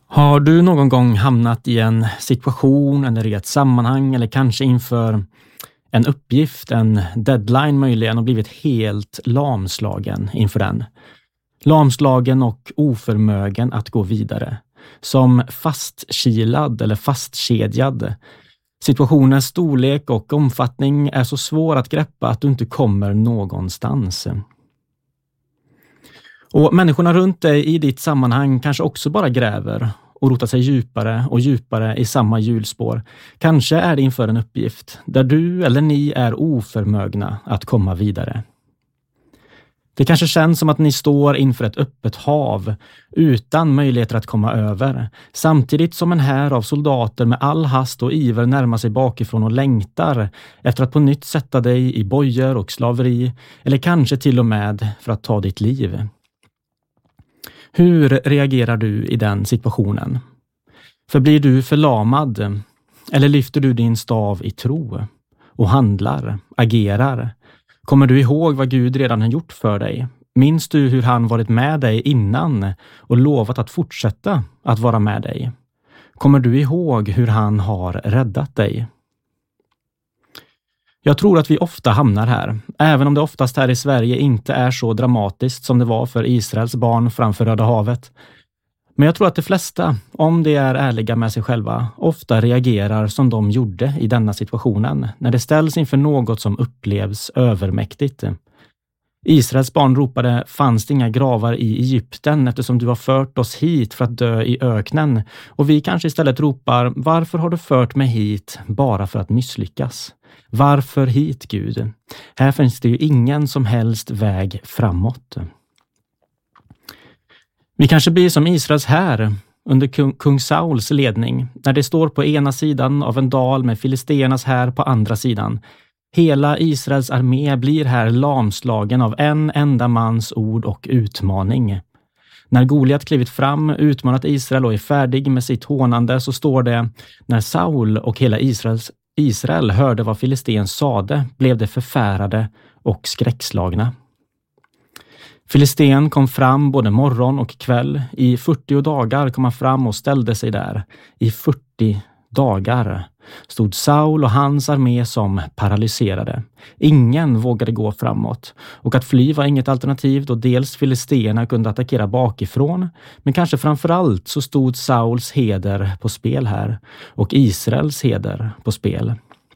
Har du någon gång hamnat i en situation eller i ett sammanhang eller kanske inför en uppgift, en deadline möjligen och blivit helt lamslagen inför den? Lamslagen och oförmögen att gå vidare. Som fastkilad eller fastkedjad. Situationens storlek och omfattning är så svår att greppa att du inte kommer någonstans. Och människorna runt dig i ditt sammanhang kanske också bara gräver och rotar sig djupare och djupare i samma hjulspår. Kanske är det inför en uppgift där du eller ni är oförmögna att komma vidare. Det kanske känns som att ni står inför ett öppet hav utan möjligheter att komma över. Samtidigt som en här av soldater med all hast och iver närmar sig bakifrån och längtar efter att på nytt sätta dig i bojor och slaveri eller kanske till och med för att ta ditt liv. Hur reagerar du i den situationen? Förblir du förlamad eller lyfter du din stav i tro och handlar, agerar? Kommer du ihåg vad Gud redan har gjort för dig? Minns du hur han varit med dig innan och lovat att fortsätta att vara med dig? Kommer du ihåg hur han har räddat dig? Jag tror att vi ofta hamnar här, även om det oftast här i Sverige inte är så dramatiskt som det var för Israels barn framför Röda havet. Men jag tror att de flesta, om de är ärliga med sig själva, ofta reagerar som de gjorde i denna situationen, när det ställs inför något som upplevs övermäktigt. Israels barn ropade, fanns det inga gravar i Egypten eftersom du har fört oss hit för att dö i öknen? Och vi kanske istället ropar, varför har du fört mig hit bara för att misslyckas? Varför hit, Gud? Här finns det ju ingen som helst väg framåt. Vi kanske blir som Israels här under kung Sauls ledning, när det står på ena sidan av en dal med filisternas här på andra sidan. Hela Israels armé blir här lamslagen av en enda mans ord och utmaning. När Goliat klivit fram, utmanat Israel och är färdig med sitt hånande, så står det, när Saul och hela Israel hörde vad filisten sade, blev de förfärade och skräckslagna. Filisten kom fram både morgon och kväll. I 40 dagar kom han fram och ställde sig där. I 40 dagar stod Saul och hans armé som paralyserade. Ingen vågade gå framåt. Och att fly var inget alternativ då dels filisterna kunde attackera bakifrån. Men kanske framförallt så stod Sauls heder på spel här. Och Israels heder på spel.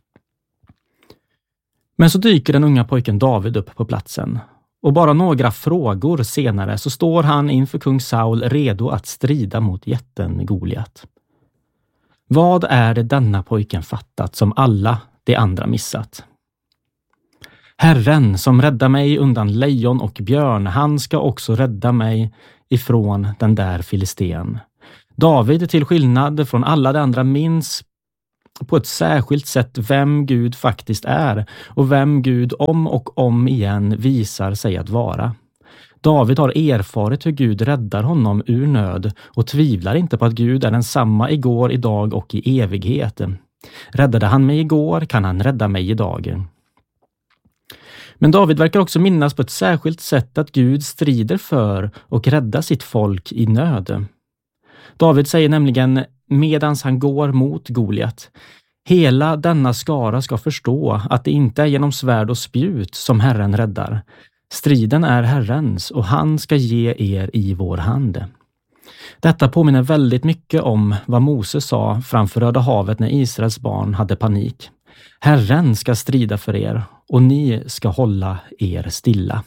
Men så dyker den unga pojken David upp på platsen. Och bara några frågor senare så står han inför kung Saul redo att strida mot jätten Goliat. Vad är det denna pojken fattat som alla de andra missat? Herren som räddar mig undan lejon och björn, han ska också rädda mig ifrån den där filisten. David, till skillnad från alla de andra, minns på ett särskilt sätt vem Gud faktiskt är och vem Gud om och om igen visar sig att vara. David har erfarit hur Gud räddar honom ur nöd och tvivlar inte på att Gud är densamma igår, idag och i evighet. Räddade han mig igår kan han rädda mig idag. Men David verkar också minnas på ett särskilt sätt att Gud strider för och räddar sitt folk i nöd. David säger nämligen, medans han går mot Goliat, hela denna skara ska förstå att det inte är genom svärd och spjut som Herren räddar. Striden är Herrens och han ska ge er i vår hand. Detta påminner väldigt mycket om vad Moses sa framför Röda havet när Israels barn hade panik. Herren ska strida för er och ni ska hålla er stilla.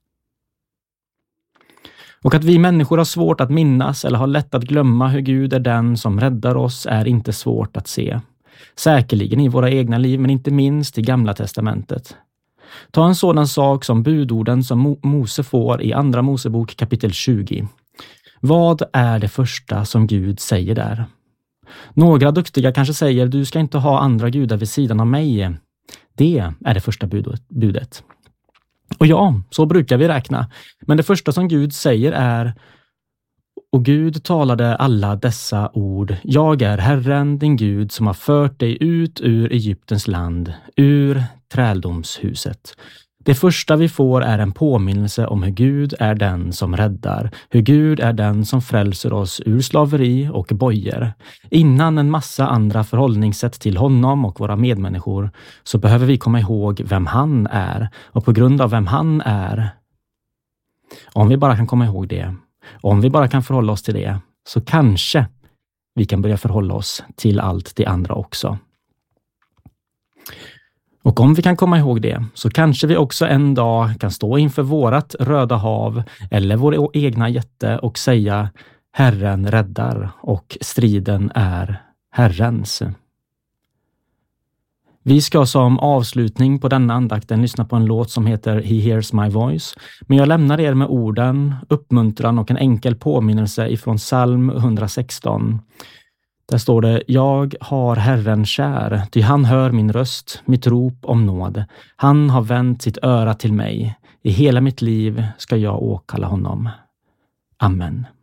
Och att vi människor har svårt att minnas eller har lätt att glömma hur Gud är den som räddar oss är inte svårt att se. Säkerligen i våra egna liv, men inte minst i Gamla testamentet. Ta en sådan sak som budorden som Mose får i Andra Mosebok kapitel 20. Vad är det första som Gud säger där? Några duktiga kanske säger, du ska inte ha andra gudar vid sidan av mig. Det är det första budet. Och ja, så brukar vi räkna. Men det första som Gud säger är, och Gud talade alla dessa ord, jag är Herren din Gud som har fört dig ut ur Egyptens land, ur träldomshuset. Det första vi får är en påminnelse om hur Gud är den som räddar, hur Gud är den som frälser oss ur slaveri och bojor. Innan en massa andra förhållningssätt till honom och våra medmänniskor så behöver vi komma ihåg vem han är, och på grund av vem han är, om vi bara kan komma ihåg det, om vi bara kan förhålla oss till det, så kanske vi kan börja förhålla oss till allt det andra också. Och om vi kan komma ihåg det så kanske vi också en dag kan stå inför vårat Röda hav eller vår egna jätte och säga: Herren räddar och striden är Herrens. Vi ska som avslutning på denna andakten lyssna på en låt som heter He Hears My Voice, men jag lämnar er med orden, uppmuntran och en enkel påminnelse ifrån psalm 116. Där står det: Jag har Herren kär, ty han hör min röst, mitt rop om nåd. Han har vänt sitt öra till mig. I hela mitt liv ska jag åkalla honom. Amen.